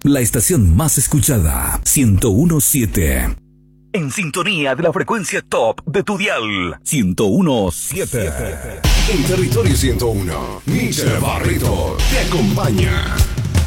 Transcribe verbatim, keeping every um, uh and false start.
la estación más escuchada, ciento uno punto siete. En sintonía de la frecuencia top de tu dial, ciento uno punto siete. En territorio ciento uno, Michel Barrito te acompaña.